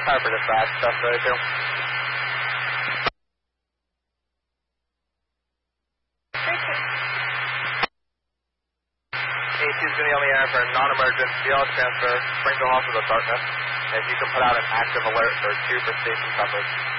Time for dispatch, stuff ready to. A2's going to be on the air for a non-emergent BLS transfer, Springfield Hospital Department. If you can put out an active alert for 2 for station coverage.